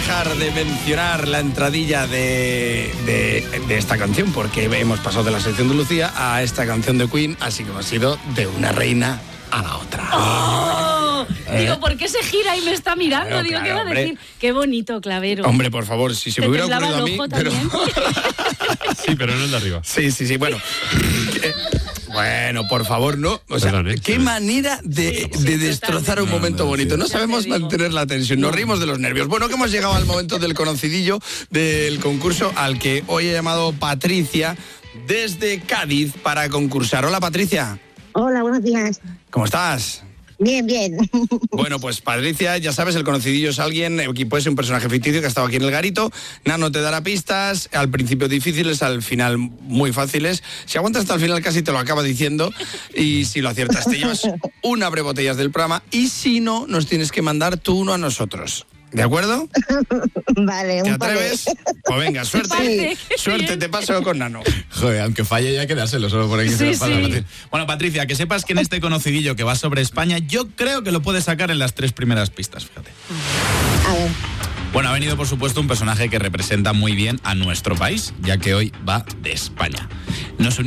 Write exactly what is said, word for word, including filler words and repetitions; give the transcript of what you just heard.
dejar de mencionar la entradilla de, de, de esta canción, porque hemos pasado de la sección de Lucía a esta canción de Queen, así que hemos ido de una reina a la otra. ¡Oh! ¿Eh? Digo, ¿por qué se gira y me está mirando? Claro, Digo, claro, ¿qué va a hombre. decir? Qué bonito, Clavero. Hombre, por favor, si se me hubiera ocurrido a mí... Pero... Sí, pero no es de arriba. Sí, sí, sí, bueno. eh, bueno, por favor, no. O sea, Perdón, ¿eh? qué manera de, de destrozar un momento bonito. No sabemos mantener la tensión, nos rimos de los nervios. Bueno, que hemos llegado al momento del conocidillo del concurso al que hoy he llamado Patricia desde Cádiz para concursar. Hola, Patricia. Hola, buenos días. ¿Cómo estás? Bien, bien. Bueno, pues Patricia, ya sabes, el conocidillo es alguien, que puede ser un personaje ficticio que ha estado aquí en el garito. Nano te dará pistas, al principio difíciles, al final muy fáciles. Si aguantas hasta el final casi te lo acaba diciendo, y si lo aciertas te llevas un abrebotellas del programa, y si no, nos tienes que mandar tú uno a nosotros. ¿De acuerdo? Vale, ¿Te un atreves? Pues venga, suerte. Suerte, te paso con Nano. Joder, aunque falle ya quedárselo solo por aquí. Sí, se lo pasa sí. fácil. Bueno, Patricia, que sepas que en este conocidillo que va sobre España, yo creo que lo puedes sacar en las tres primeras pistas, fíjate. A ver. Bueno, ha venido, por supuesto, un personaje que representa muy bien a nuestro país, ya que hoy va de España. Nos